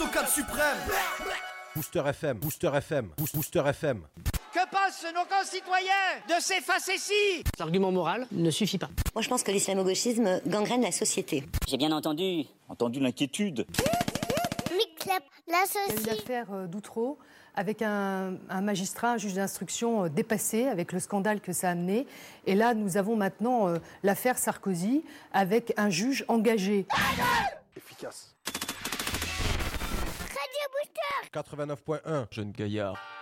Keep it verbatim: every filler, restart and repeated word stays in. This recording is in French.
l'avocate suprême. Booster F M, Booster F M, Booster F M. Que pensent nos concitoyens de ces facéties ? L'argument moral ne suffit pas. Moi, je pense que l'islamo-gauchisme gangrène la société. J'ai bien entendu. Entendu l'inquiétude. La Il y a eu l'affaire d'Outreau avec un, un magistrat, un juge d'instruction dépassé avec le scandale que ça a amené. Et là, nous avons maintenant euh, l'affaire Sarkozy avec un juge engagé. Efficace. quatre-vingt-neuf point un. Jeune gaillard.